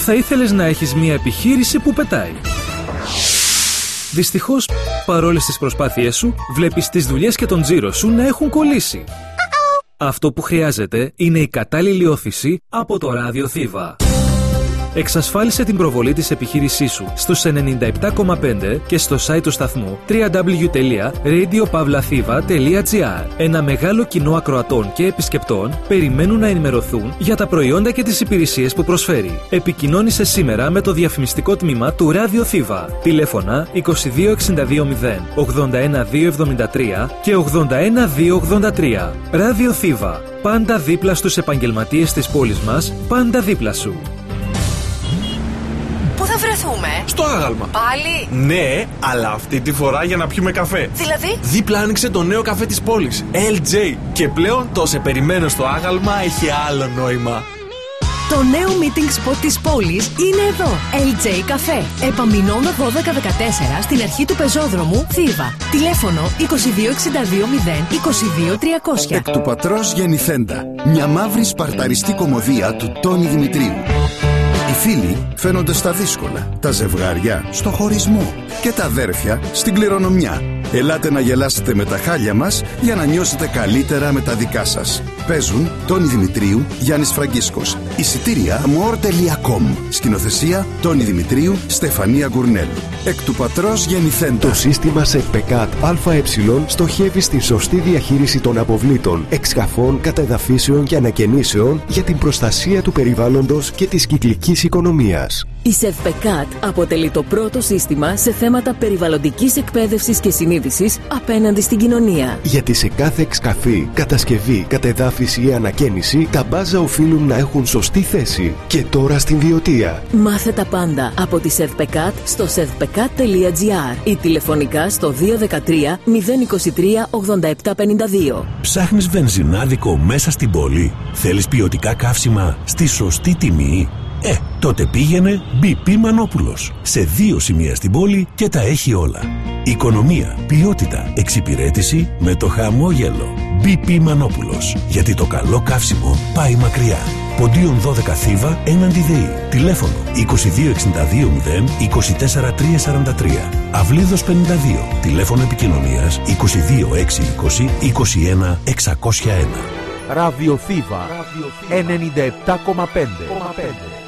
θα ήθελες να έχεις μια επιχείρηση που πετάει. Δυστυχώς, παρόλες τις προσπάθειές σου, βλέπεις τις δουλειές και τον τζίρο σου να έχουν κολλήσει. Αυτό που χρειάζεται είναι η κατάλληλη όθηση από το ράδιο Θήβα. Εξασφάλισε την προβολή της επιχείρησής σου στους 97,5 και στο site του σταθμού www.radiopavlathiva.gr. Ένα μεγάλο κοινό ακροατών και επισκεπτών περιμένουν να ενημερωθούν για τα προϊόντα και τις υπηρεσίες που προσφέρει. Επικοινώνησε σήμερα με το διαφημιστικό τμήμα του Ράδιο Θήβα. Τηλέφωνα 22620 81273 και 81283. Ράδιο Θήβα. Πάντα δίπλα στους επαγγελματίες της πόλης μας, πάντα δίπλα σου. Πού θα βρεθούμε? Στο άγαλμα. Πάλι? Ναι, αλλά αυτή τη φορά για να πιούμε καφέ. Δηλαδή? Δίπλα άνοιξε το νέο καφέ της πόλης, LJ. Και πλέον το σε περιμένω στο άγαλμα έχει άλλο νόημα. Το νέο meeting spot της πόλης είναι εδώ. LJ Καφέ. Επαμεινώνα 1214 στην αρχή του πεζόδρομου Θήβα. Τηλέφωνο 2262 0 22 300. Εκ του πατρός γεννηθέντα. Μια μαύρη σπαρταριστή κωμωδία του Τόνι Δημητρίου. Οι φίλοι φαίνονται στα δύσκολα, τα ζευγάρια στο χωρισμό και τα αδέρφια στην κληρονομιά. Ελάτε να γελάσετε με τα χάλια μας για να νιώσετε καλύτερα με τα δικά σας. Παίζουν Τόνι Δημητρίου, Γιάννης Φραγκίσκος. Εισιτήρια more.com. Σκηνοθεσία Τόνι Δημητρίου, Στεφανία Γκουρνέλ. Εκ του πατρός γεννηθέντα. Το σύστημα ΣΕΒΠΕΚΑΤ ΑΕ στοχεύει στη σωστή διαχείριση των αποβλήτων, εξκαφών, κατεδαφίσεων και ανακαινήσεων για την προστασία του περιβάλλοντος και της κυκλικής οικονομίας. Η ΣΕΒΠΕΚΑΤ αποτελεί το πρώτο σύστημα σε θέματα περιβαλλοντικής εκπαίδευσης και συνείδησης απέναντι στην κοινωνία. Γιατί σε κάθε εξκαφή, κατασκευή, κατεδάφιση ή ανακαίνιση, τα μπάζα οφείλουν να έχουν σωστή θέση. Και τώρα στην Βιωτία. Μάθε τα πάντα από τη ΣΕΒΠΕΚΑΤ στο sevpekat.gr ή τηλεφωνικά στο 213 023 8752. Ψάχνεις βενζινάδικο μέσα στην πόλη? Θέλεις ποιοτικά καύσιμα στη σωστή τιμή? Τότε πήγαινε BP Μανόπουλος. Σε 2 σημεία στην πόλη και τα έχει όλα. Οικονομία, ποιότητα, εξυπηρέτηση με το χαμόγελο. BP Μανόπουλος. Γιατί το καλό καύσιμο πάει μακριά. Ποντίον 12 Θήβα έναντι ΔΕΗ. Τηλέφωνο 2262 0 24 343. Αυλίδος 52. Τηλέφωνο επικοινωνίας 22 620 21 601. Ράδιο Θήβα 97,5.